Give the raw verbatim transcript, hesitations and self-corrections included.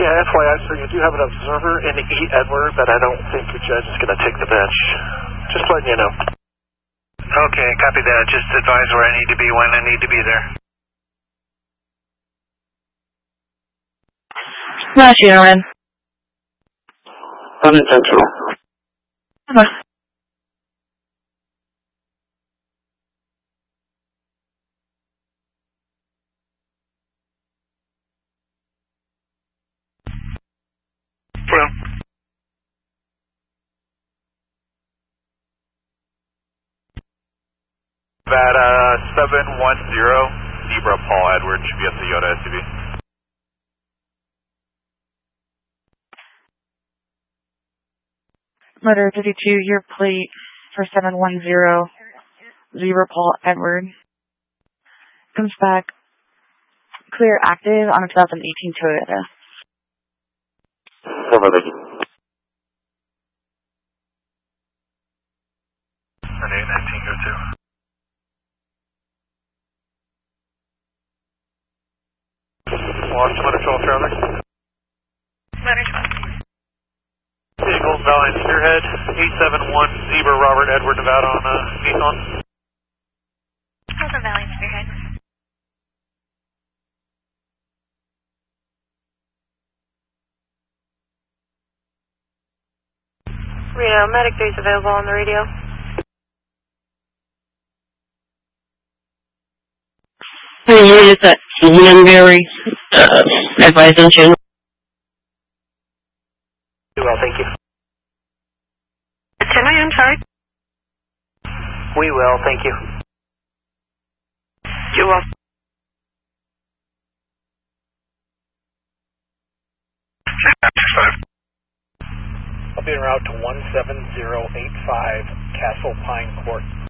Yeah, F Y I, sir, you do have an observer in E. Edward, but I don't think your judge is going to take the bench. Just letting you know. Okay, copy that. Just advise where I need to be when I need to be there. Smash, gentlemen. Seven Central. Come on. Well. That uh, seven one zero, Zebra Paul Edward, should be at the Yoda S U V. Motor fifty-two, your plate for seven one zero, Zebra Paul Edward. Comes back clear active on a two thousand eighteen Toyota. Over the eight nineteen, go to. Lost one at twelve traffic. Motor twelve. Eagles, Valley Spearhead, eight seven one, Zebra Robert Edward Nevada on uh, Nissan. How's the Valley Spearhead? Reno, medic base available on the radio. Hey, is that Linberry, uh, advising channel? Well, thank you. Can I, I'm sorry? We will, thank you. You will. I'll be en route to one seven zero eight five Castle Pine Court.